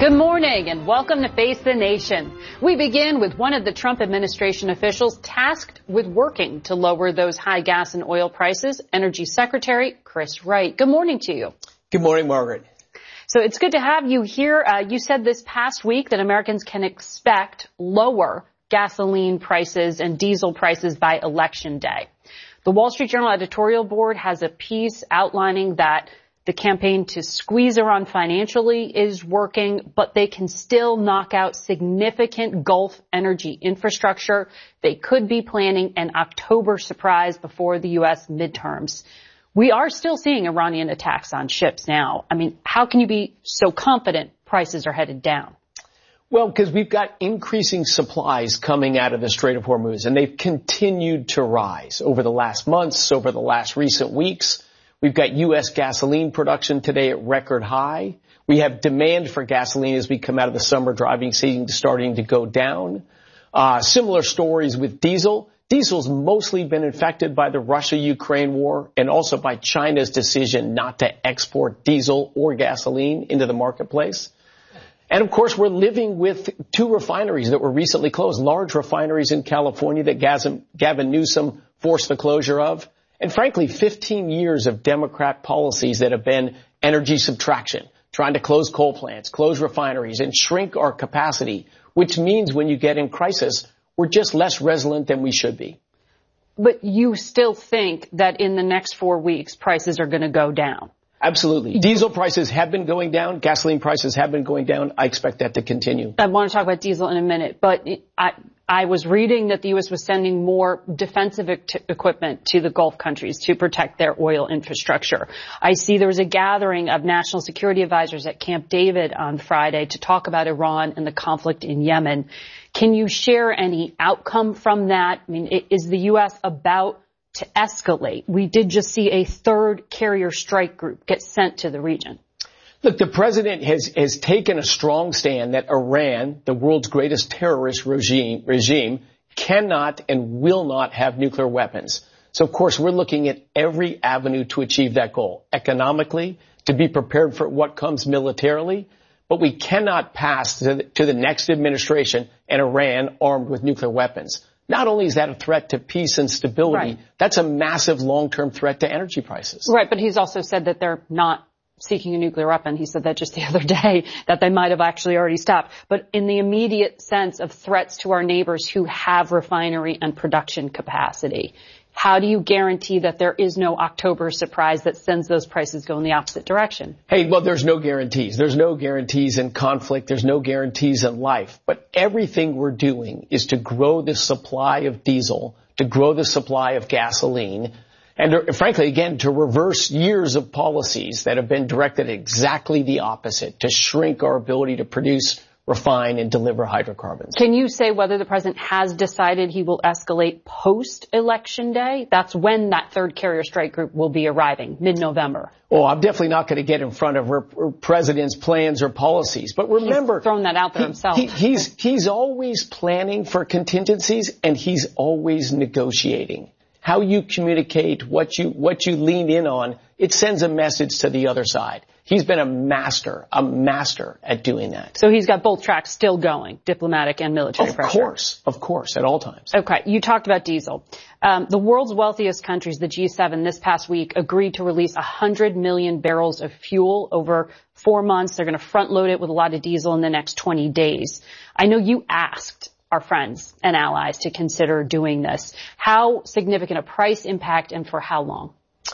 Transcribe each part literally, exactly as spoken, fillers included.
Good morning and welcome to Face the Nation. We begin with one of the Trump administration officials tasked with working to lower those high gas and oil prices, Energy Secretary Chris Wright. Good morning to you. Good morning, Margaret. So it's good to have you here. Uh, you said this past week that Americans can expect lower gasoline prices and diesel prices by Election Day. The Wall Street Journal editorial board has a piece outlining that the campaign to squeeze Iran financially is working, but they can still knock out significant Gulf energy infrastructure. They could be planning an October surprise before the U S midterms. We are still seeing Iranian attacks on ships now. I mean, how can you be so confident prices are headed down? Well, because we've got increasing supplies coming out of the Strait of Hormuz, and they've continued to rise over the last months, over the last recent weeks. We've got U S gasoline production today at record high. We have demand for gasoline as we come out of the summer driving season starting to go down. Uh, similar stories with diesel. Diesel's mostly been affected by the Russia-Ukraine war and also by China's decision not to export diesel or gasoline into the marketplace. And, of course, we're living with two refineries that were recently closed, large refineries in California that Gavin Newsom forced the closure of. And frankly, fifteen years of Democrat policies that have been energy subtraction, trying to close coal plants, close refineries, and shrink our capacity, which means when you get in crisis, we're just less resilient than we should be. But you still think that in the next four weeks, prices are going to go down? Absolutely. Diesel prices have been going down. Gasoline prices have been going down. I expect that to continue. I want to talk about diesel in a minute, but I, I was reading that the U S was sending more defensive equipment to the Gulf countries to protect their oil infrastructure. I see there was a gathering of national security advisors at Camp David on Friday to talk about Iran and the conflict in Yemen. Can you share any outcome from that? I mean, is the U S about to escalate? We did just see a third carrier strike group get sent to the region. Look, the president has, has taken a strong stand that Iran, the world's greatest terrorist regime, regime, cannot and will not have nuclear weapons. So, of course, we're looking at every avenue to achieve that goal, economically, to be prepared for what comes militarily. But we cannot pass to the, to the next administration and Iran armed with nuclear weapons. Not only is that a threat to peace and stability, right, that's a massive long-term threat to energy prices. Right, but he's also said that they're not seeking a nuclear weapon. He said that just the other day, that they might have actually already stopped. But in the immediate sense of threats to our neighbors who have refinery and production capacity, how do you guarantee that there is no October surprise that sends those prices go in the opposite direction? Hey, well, there's no guarantees. There's no guarantees in conflict. There's no guarantees in life. But everything we're doing is to grow the supply of diesel, to grow the supply of gasoline, and to, frankly, again, to reverse years of policies that have been directed exactly the opposite, to shrink our ability to produce, refine, and deliver hydrocarbons. Can you say whether the president has decided he will escalate post-election day? That's when that third carrier strike group will be arriving, mid-November. Oh, I'm definitely not going to get in front of our president's plans or policies. But remember, he's thrown that out there he, himself. He, he's, he's always planning for contingencies, and he's always negotiating. How you communicate, what you, what you lean in on, it sends a message to the other side. He's been a master, a master at doing that. So he's got both tracks still going, diplomatic and military of pressure. Of course, of course, at all times. Okay, you talked about diesel. Um, the world's wealthiest countries, the G seven, this past week agreed to release one hundred million barrels of fuel over four months. They're going to front load it with a lot of diesel in the next twenty days. I know you asked our friends and allies to consider doing this. How significant a price impact and for how long?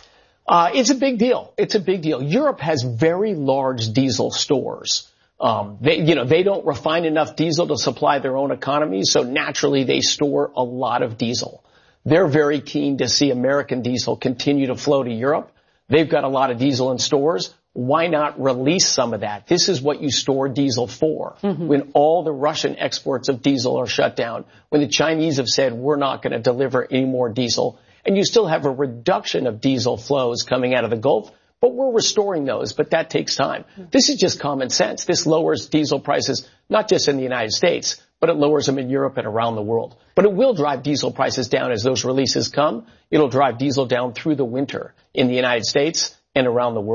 Uh, it's a big deal. It's a big deal. Europe has very large diesel stores. Um, they, you know, they don't refine enough diesel to supply their own economies, so naturally they store a lot of diesel. They're very keen to see American diesel continue to flow to Europe. They've got a lot of diesel in stores. Why not release some of that? This is what you store diesel for. Mm-hmm. When all the Russian exports of diesel are shut down, when the Chinese have said we're not going to deliver any more diesel, and you still have a reduction of diesel flows coming out of the Gulf, but we're restoring those, but that takes time. Mm-hmm. This is just common sense. This lowers diesel prices, not just in the United States, but it lowers them in Europe and around the world. But it will drive diesel prices down as those releases come. It'll drive diesel down through the winter in the United States and around the world.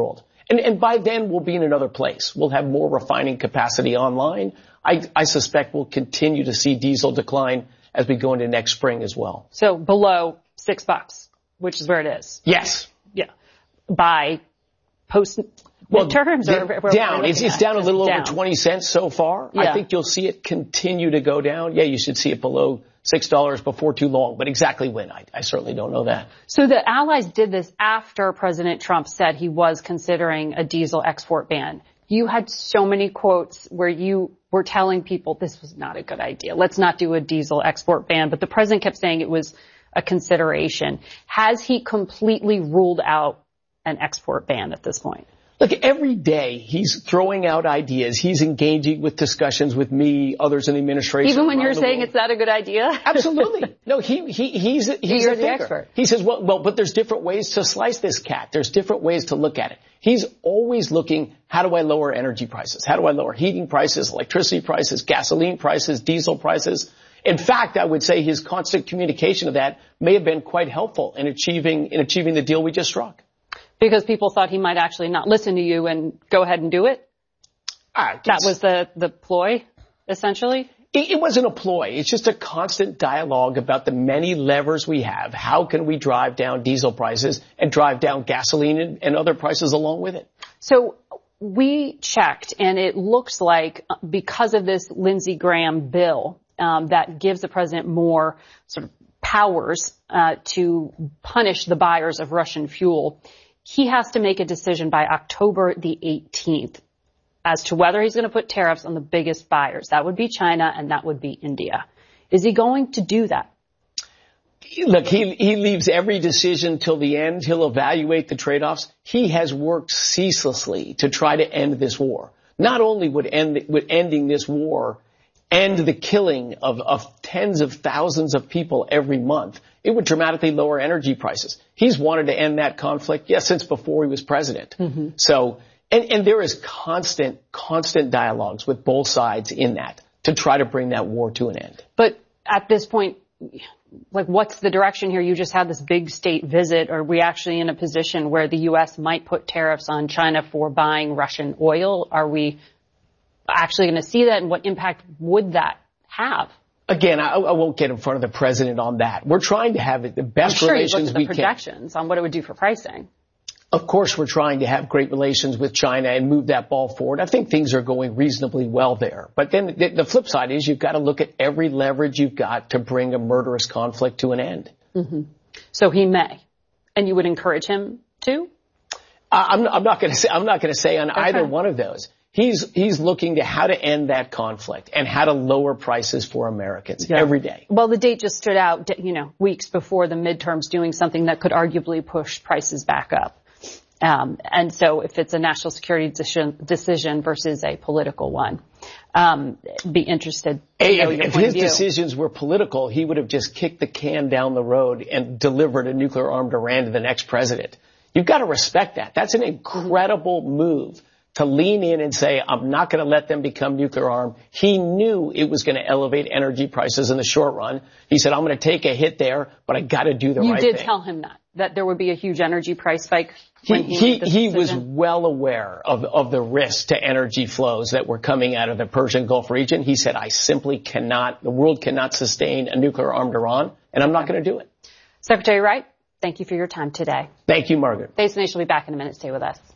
And, and by then, we'll be in another place. We'll have more refining capacity online. I, I suspect we'll continue to see diesel decline as we go into next spring as well. So below six bucks, which is where it is. Yes. Yeah. By post well, midterms or or down. It's, it's down a little down. over twenty cents so far. Yeah. I think you'll see it continue to go down. Yeah, you should see it below six dollars before too long. But exactly when, I, I certainly don't know that. So the allies did this after President Trump said he was considering a diesel export ban. You had so many quotes where you were telling people this was not a good idea. Let's not do a diesel export ban. But the president kept saying it was a consideration. Has he completely ruled out an export ban at this point? Look, every day he's throwing out ideas. He's engaging with discussions with me, others in the administration. Even when you're saying world. It's not a good idea? Absolutely. No, he, he, he's, he's you're a the thinker. expert. He says, well, well, but there's different ways to slice this cat. There's different ways to look at it. He's always looking, how do I lower energy prices? How do I lower heating prices, electricity prices, gasoline prices, diesel prices? In fact, I would say his constant communication of that may have been quite helpful in achieving, in achieving the deal we just struck. Because people thought he might actually not listen to you and go ahead and do it? Uh, that was the, the ploy, essentially? It, it wasn't a ploy. It's just a constant dialogue about the many levers we have. How can we drive down diesel prices and drive down gasoline and, and other prices along with it? So we checked, and it looks like because of this Lindsey Graham bill um, that gives the president more sort of powers uh, to punish the buyers of Russian fuel, he has to make a decision by October the eighteenth as to whether he's going to put tariffs on the biggest buyers. That would be China and that would be India. Is he going to do that? Look, he, he leaves every decision till the end. He'll evaluate the trade-offs. He has worked ceaselessly to try to end this war. Not only would end, would ending this war end the killing of, of tens of thousands of people every month, it would dramatically lower energy prices. He's wanted to end that conflict, yes, since before he was president. Mm-hmm. So, and, and there is constant, constant dialogues with both sides in that to try to bring that war to an end. But at this point, like, what's the direction here? You just had this big state visit. Are we actually in a position where the U S might put tariffs on China for buying Russian oil? Are we actually going to see that, and what impact would that have? Again, I, I won't get in front of the president on that. We're trying to have the best I'm sure relations you we looked at the projections can. on what it would do for pricing. Of course, we're trying to have great relations with China and move that ball forward. I think things are going reasonably well there. But then the, the flip side is you've got to look at every leverage you've got to bring a murderous conflict to an end. Mm-hmm. So he may, and you would encourage him to? Uh, I'm, I'm not going to say. I'm not going to say on okay. either one of those. He's he's looking to how to end that conflict and how to lower prices for Americans yeah. every day. Well, the date just stood out, you know, weeks before the midterms, doing something that could arguably push prices back up. Um, and so if it's a national security decision, decision versus a political one, um, be interested to hey, know if, your if point his of view. decisions were political, he would have just kicked the can down the road and delivered a nuclear-armed Iran to the next president. You've got to respect that. That's an incredible move to lean in and say, I'm not going to let them become nuclear armed. He knew it was going to elevate energy prices in the short run. He said, I'm going to take a hit there, but I got to do the you right thing. You did tell him that, that there would be a huge energy price spike. He, when he he, made this he was decision? well aware of, of the risks to energy flows that were coming out of the Persian Gulf region. He said, I simply cannot, the world cannot sustain a nuclear armed Iran, and I'm not going to do it. Secretary Wright, thank you for your time today. Thank you, Margaret. Face the Nation will be back in a minute. Stay with us.